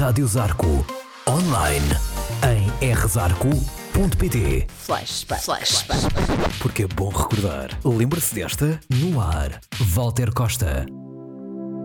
Rádio Zarco. Online em rzarco.pt. Flashback. Porque é bom recordar. Lembra-se desta? No ar, Walter Costa.